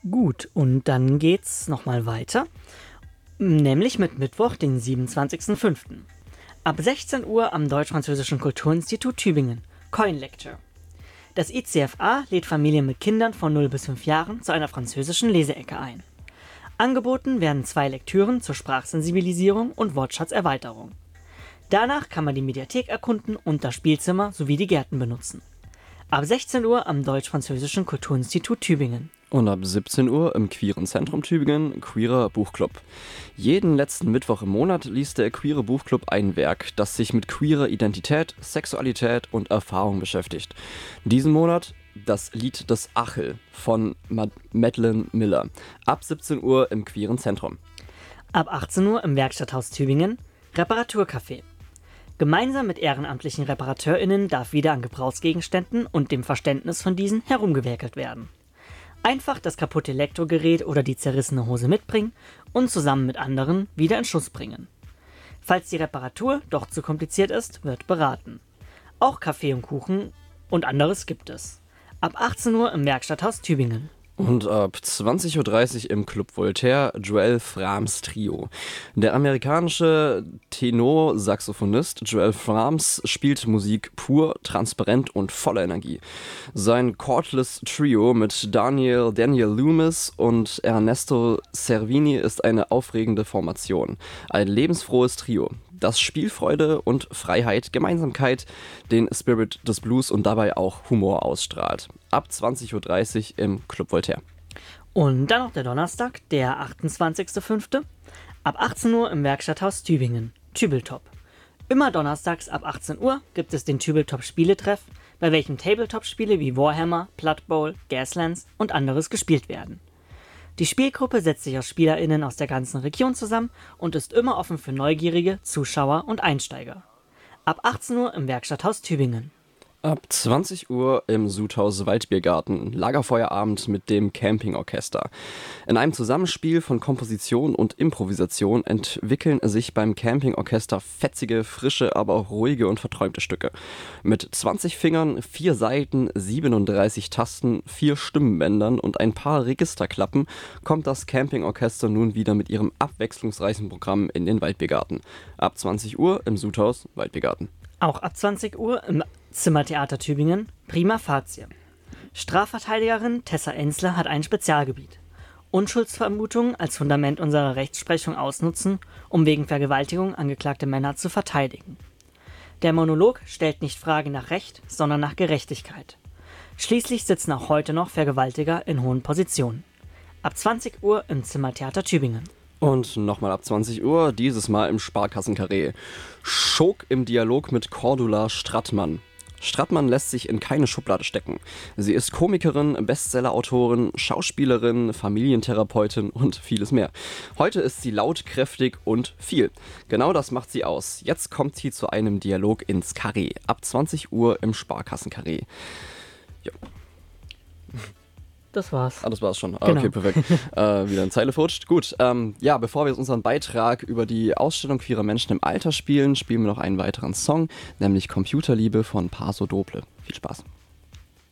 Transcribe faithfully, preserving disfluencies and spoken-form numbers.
Gut, und dann geht's nochmal weiter, nämlich mit Mittwoch, den siebenundzwanzigsten fünften Ab sechzehn Uhr am Deutsch-Französischen Kulturinstitut Tübingen. Coin Lecture. Das I C F A lädt Familien mit Kindern von null bis fünf Jahren zu einer französischen Leseecke ein. Angeboten werden zwei Lektüren zur Sprachsensibilisierung und Wortschatzerweiterung. Danach kann man die Mediathek erkunden und das Spielzimmer sowie die Gärten benutzen. Ab sechzehn Uhr am Deutsch-Französischen Kulturinstitut Tübingen. Und ab siebzehn Uhr im Queeren Zentrum Tübingen Queerer Buchclub. Jeden letzten Mittwoch im Monat liest der Queere Buchclub ein Werk, das sich mit queerer Identität, Sexualität und Erfahrung beschäftigt. Diesen Monat das Lied des Achill von Mad- Madeleine Miller. Ab siebzehn Uhr im Queeren Zentrum. Ab achtzehn Uhr im Werkstatthaus Tübingen Reparaturcafé. Gemeinsam mit ehrenamtlichen ReparateurInnen darf wieder an Gebrauchsgegenständen und dem Verständnis von diesen herumgewerkelt werden. Einfach das kaputte Elektrogerät oder die zerrissene Hose mitbringen und zusammen mit anderen wieder in Schuss bringen. Falls die Reparatur doch zu kompliziert ist, wird beraten. Auch Kaffee und Kuchen und anderes gibt es. Ab achtzehn Uhr im Werkstatthaus Tübingen. Und ab zwanzig Uhr dreißig im Club Voltaire Joel Frams Trio. Der amerikanische Tenor-Saxophonist Joel Frams spielt Musik pur, transparent und voller Energie. Sein Cordless Trio mit Daniel, Daniel Loomis und Ernesto Cervini ist eine aufregende Formation. Ein lebensfrohes Trio, das Spielfreude und Freiheit, Gemeinsamkeit, den Spirit des Blues und dabei auch Humor ausstrahlt. Ab zwanzig Uhr dreißig im Club Voltaire. Und dann noch der Donnerstag, der achtundzwanzigsten fünften Ab achtzehn Uhr im Werkstatthaus Tübingen. Tübeltop. Immer donnerstags ab achtzehn Uhr gibt es den Tübeltop-Spieletreff, bei welchem Tabletop-Spiele wie Warhammer, Blood Bowl, Gaslands und anderes gespielt werden. Die Spielgruppe setzt sich aus SpielerInnen aus der ganzen Region zusammen und ist immer offen für Neugierige, Zuschauer und Einsteiger. Ab achtzehn Uhr im Werkstatthaus Tübingen. Ab zwanzig Uhr im Sudhaus Waldbiergarten, Lagerfeuerabend mit dem Campingorchester. In einem Zusammenspiel von Komposition und Improvisation entwickeln sich beim Campingorchester fetzige, frische, aber auch ruhige und verträumte Stücke. Mit zwanzig Fingern, vier Saiten, siebenunddreißig Tasten, vier Stimmbändern und ein paar Registerklappen kommt das Campingorchester nun wieder mit ihrem abwechslungsreichen Programm in den Waldbiergarten. Ab zwanzig Uhr im Sudhaus Waldbiergarten. Auch ab zwanzig Uhr im Zimmertheater Tübingen Prima Facie. Strafverteidigerin Tessa Enzler hat ein Spezialgebiet. Unschuldsvermutungen als Fundament unserer Rechtsprechung ausnutzen, um wegen Vergewaltigung angeklagte Männer zu verteidigen. Der Monolog stellt nicht Frage nach Recht, sondern nach Gerechtigkeit. Schließlich sitzen auch heute noch Vergewaltiger in hohen Positionen. Ab zwanzig Uhr im Zimmertheater Tübingen. Und nochmal ab zwanzig Uhr, dieses Mal im Sparkassenkarree. Schok im Dialog mit Cordula Strattmann. Strattmann lässt sich in keine Schublade stecken. Sie ist Komikerin, Bestsellerautorin, Schauspielerin, Familientherapeutin und vieles mehr. Heute ist sie laut, kräftig und viel. Genau das macht sie aus. Jetzt kommt sie zu einem Dialog ins Karree. Ab zwanzig Uhr im Sparkassenkarree. Ja. Das war's. Ah, das war's schon. Ah, Genau. Okay, perfekt. äh, wieder eine Zeile futscht. Gut, ähm, ja, bevor wir jetzt unseren Beitrag über die Ausstellung queerer Menschen im Alter spielen, spielen wir noch einen weiteren Song, nämlich Computerliebe von Paso Doble. Viel Spaß.